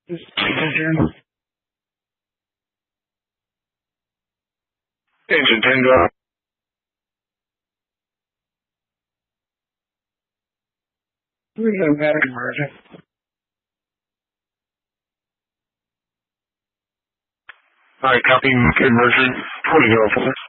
Engine Engine 10 go. automatic conversion. Alright, copy conversion. 20 go for.